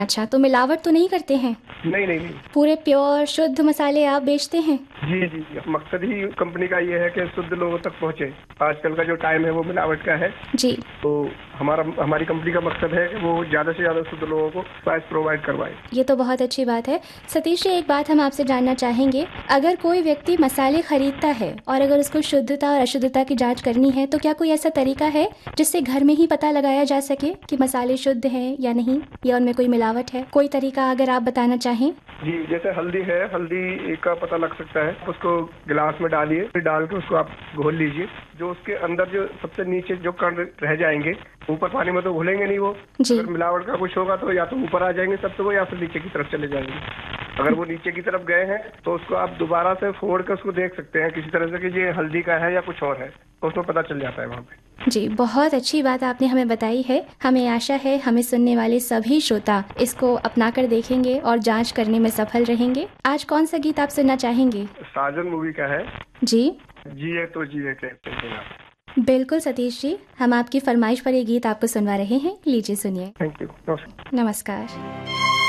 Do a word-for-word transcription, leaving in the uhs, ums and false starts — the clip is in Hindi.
अच्छा, तो मिलावट तो नहीं करते हैं? नहीं नहीं नहीं। पूरे प्योर शुद्ध मसाले आप बेचते हैं? जी जी जी, मकसद ही कंपनी का ये है कि शुद्ध लोगों तक पहुंचे। आजकल का जो टाइम है वो मिलावट का है, जी। तो हमारा हमारी कंपनी का मकसद है कि वो ज़्यादा से ज़्यादा शुद्ध लोगों को प्राइस प्रोवाइड करवाए। ये तो बहुत अच्छी बात है। सतीश जी, एक बात हम आपसे जानना चाहेंगे, अगर कोई व्यक्ति मसाले खरीदता है और अगर उसको शुद्धता और अशुद्धता की जांच करनी है तो क्या कोई ऐसा तरीका है जिससे घर में ही पता लगाया जा सके कि मसाले शुद्ध हैं या नहीं, या उनमें कोई मिलावट है? कोई तरीका अगर आप बताना चाहें। जी, जैसे हल्दी है, हल्दी का पता लग सकता है। उसको गिलास में डालिए, फिर डाल के उसको आप घोल लीजिए। जो उसके अंदर जो सबसे नीचे जो कण रह जाएंगे, ऊपर पानी में तो घुलेंगे नहीं वो। जी। अगर मिलावट का कुछ होगा तो या तो ऊपर आ जाएंगे सबसे वो, या फिर नीचे की तरफ चले जाएंगे। अगर वो नीचे की तरफ गए हैं तो उसको आप दोबारा से फोड़ कर उसको देख सकते हैं किसी तरह से कि ये हल्दी का है या कुछ और है, तो उसमें पता चल जाता है वहाँ पे। जी, बहुत अच्छी बात आपने हमें बताई है। हमें आशा है हमें सुनने वाले सभी श्रोता इसको अपनाकर देखेंगे और जांच करने में सफल रहेंगे। आज कौन सा गीत आप सुनना चाहेंगे? साजन मूवी का है। जी। जिए तो जिए कहते हैं आप। बिल्कुल सतीश जी, हम आपकी फरमाइश पर ये गीत आपको सुनवा रहे हैं। लीजिए सुनिए। Thank you. नमस्कार।